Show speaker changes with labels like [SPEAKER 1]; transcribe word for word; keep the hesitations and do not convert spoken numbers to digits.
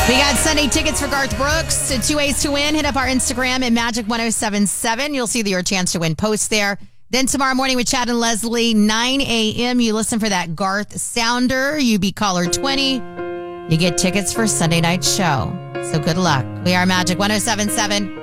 [SPEAKER 1] We got Sunday tickets for Garth Brooks. So two ways to win. Hit up our Instagram at Magic ten seventy-seven. You'll see the, your chance to win post there. Then tomorrow morning with Chad and Leslie, nine a.m. You listen for that Garth Sounder. You be caller twenty. You get tickets for Sunday night show. So good luck. We are Magic ten seventy-seven.